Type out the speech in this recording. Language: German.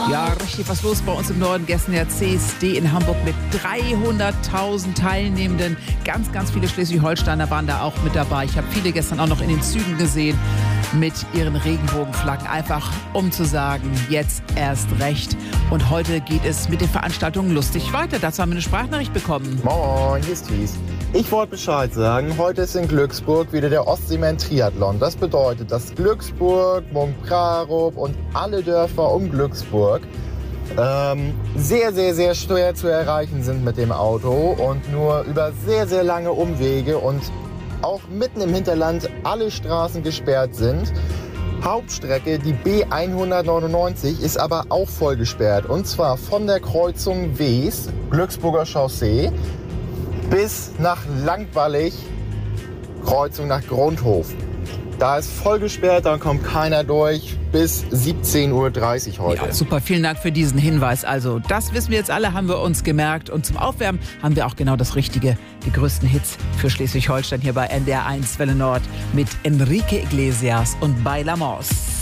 Ja, richtig was los bei uns im Norden. Gestern der CSD in Hamburg mit 300.000 Teilnehmenden. Ganz, ganz viele Schleswig-Holsteiner waren da auch mit dabei. Ich habe viele gestern auch noch in den Zügen gesehen mit ihren Regenbogenflaggen. Einfach um zu sagen, jetzt erst recht. Und heute geht es mit den Veranstaltungen lustig weiter. Dazu haben wir eine Sprachnachricht bekommen. Moin, hier ist Thies. Ich wollte Bescheid sagen, heute ist in Glücksburg wieder der Ostseeman-Triathlon. Das bedeutet, dass Glücksburg, Munkbrarup und alle Dörfer um Glücksburg sehr, sehr, sehr schwer zu erreichen sind mit dem Auto und nur über sehr, sehr lange Umwege und auch mitten im Hinterland alle Straßen gesperrt sind. Hauptstrecke, die B199, ist aber auch voll gesperrt. Und zwar von der Kreuzung Wees, Glücksburger Chaussee, bis nach Langwallig, Kreuzung nach Grundhof. Da ist voll gesperrt, da kommt keiner durch bis 17:30 Uhr heute. Ja, super, vielen Dank für diesen Hinweis. Also das wissen wir jetzt alle, haben wir uns gemerkt. Und zum Aufwärmen haben wir auch genau das Richtige. Die größten Hits für Schleswig-Holstein hier bei NDR 1 Welle Nord mit Enrique Iglesias und Bailamos.